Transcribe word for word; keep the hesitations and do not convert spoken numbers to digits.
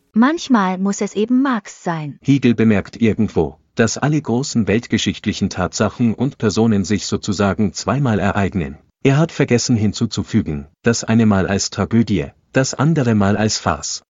Manchmal muss es eben Marx sein. Hegel bemerkt irgendwo, dass alle großen weltgeschichtlichen Tatsachen und Personen sich sozusagen zweimal ereignen. Er hat vergessen hinzuzufügen, das eine Mal als Tragödie, das andere Mal als Farce.